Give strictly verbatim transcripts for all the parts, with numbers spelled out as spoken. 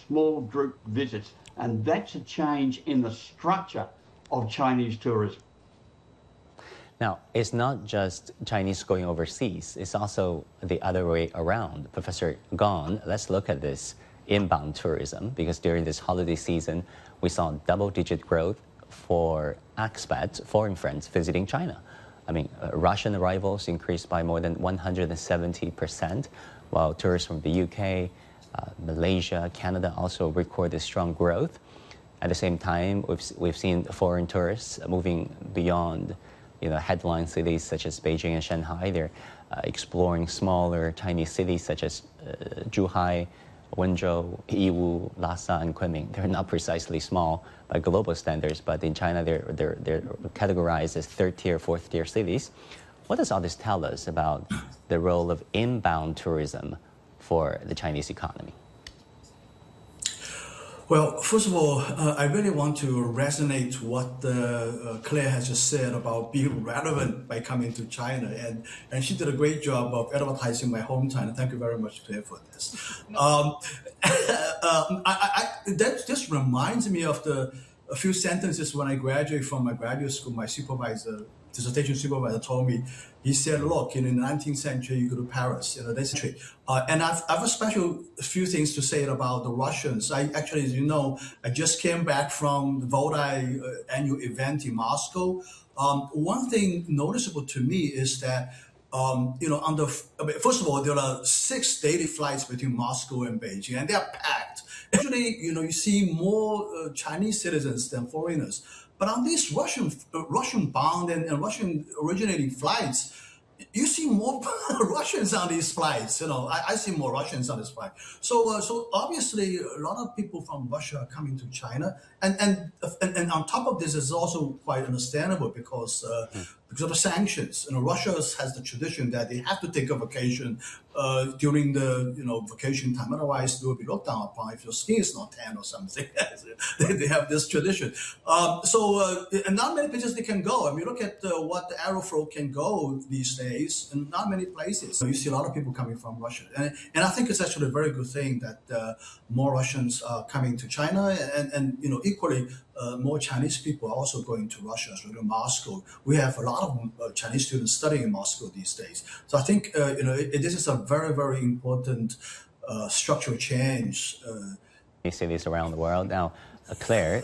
small group visits. And that's a change in the structure of Chinese tourism. Now, it's not just Chinese going overseas, it's also the other way around. Professor Gong, let's look at this inbound tourism, because during this holiday season, we saw double-digit growth for expats, foreign friends visiting China. I mean, uh, Russian arrivals increased by more than one hundred seventy percent, while tourists from the U K, uh, Malaysia, Canada also recorded strong growth. At the same time, we've, we've seen foreign tourists moving beyond you know, headline cities such as Beijing and Shanghai. They're uh, exploring smaller Chinese cities such as uh, Zhuhai, Wenzhou, Yiwu, Lhasa, and Kunming. They're not precisely small by global standards, but in China they're, they're, they're categorized as third-tier, fourth-tier cities. What does all this tell us about the role of inbound tourism for the Chinese economy? Well, first of all, uh, I really want to resonate what uh, uh, Claire has just said about being relevant by coming to China, and, and she did a great job of advertising my hometown. Thank you very much, Claire, for this. Um, uh, I, I, that just reminds me of the a few sentences when I graduated from my graduate school. My supervisor, dissertation supervisor, told me. He said, "Look, you know, in the nineteenth century, you go to Paris, you know, that's true." Uh, and I've, I have a special few things to say about the Russians. I actually, as you know, I just came back from the Vodai uh, annual event in Moscow. Um, one thing noticeable to me is that, um, you know, on the, I mean, first of all, there are six daily flights between Moscow and Beijing, and they are packed. Actually, you know, you see more uh, Chinese citizens than foreigners. But on these Russian uh, Russian bound and, and Russian originating flights, you see more Russians on these flights. You know, I, I see more Russians on this flight. So, uh, so obviously, a lot of people from Russia are coming to China, and and and, and on top of this, is also quite understandable because uh, mm. because of the sanctions. You know, Russia has the tradition that they have to take a vacation uh, during the you know vacation time. Otherwise, they will be looked down upon if your skin is not tan or something. they, they have this tradition. Um, so, uh, and not many places they can go. I mean, look at uh, what the Aeroflot can go these days, and not many places. So you see a lot of people coming from Russia, and and I think it's actually a very good thing that uh, more Russians are coming to China, and and you know equally uh, more Chinese people are also going to Russia, so to Moscow. We have a lot of uh, Chinese students studying in Moscow these days. So I think uh, you know it, it, this is a very very important uh, structural change. Uh, cities around the world now, uh, Claire,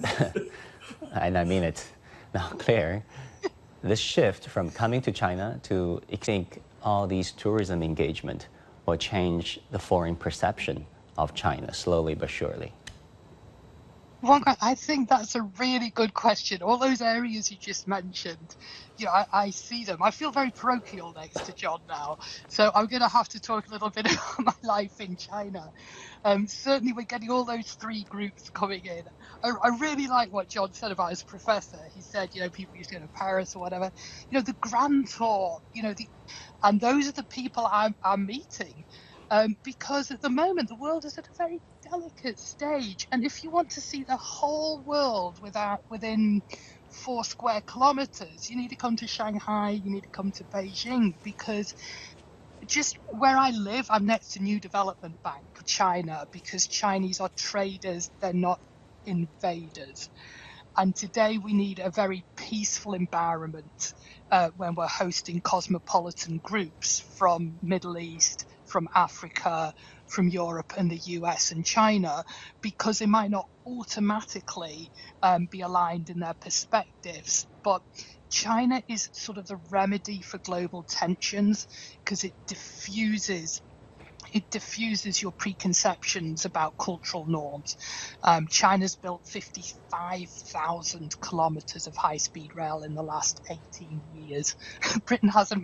and I mean it. Now, Claire, this shift from coming to China to, I think, all these tourism engagement will change the foreign perception of China slowly but surely. Well, I think that's a really good question. All those areas you just mentioned, you know, I, I see them. I feel very parochial next to John now, so I'm going to have to talk a little bit about my life in China. Um, certainly, we're getting all those three groups coming in. I, I really like what John said about his professor. He said, you know, people used to go to Paris or whatever. You know, the Grand Tour, you know, the, and those are the people I'm, I'm meeting. Um, because at the moment, the world is at a very delicate stage. And if you want to see the whole world without within four square kilometers, you need to come to Shanghai, you need to come to Beijing, because just where I live, I'm next to New Development Bank, China, because Chinese are traders, they're not invaders. And today we need a very peaceful environment uh, when we're hosting cosmopolitan groups from Middle East, from Africa, from Europe and the U S and China, because they might not automatically um, be aligned in their perspectives. But China is sort of the remedy for global tensions, because it diffuses It diffuses your preconceptions about cultural norms. Um, China's built fifty-five thousand kilometers of high-speed rail in the last eighteen years. Britain hasn't